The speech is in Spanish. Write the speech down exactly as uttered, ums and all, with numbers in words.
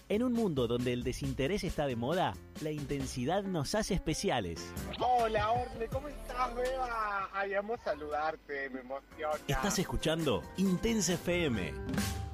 En un mundo donde el desinterés está de moda, la intensidad nos hace especiales. Hola, Orle, ¿cómo estás, beba? Ay, amo saludarte, me emociona. Estás escuchando Intensa F M.